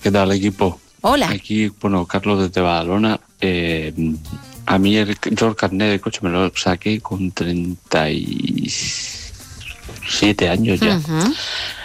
¿Qué tal, equipo? Hola. Aquí, bueno, Carlos desde Badalona. A mí yo el carnet de coche me lo saqué con 37 años ya. Ujú.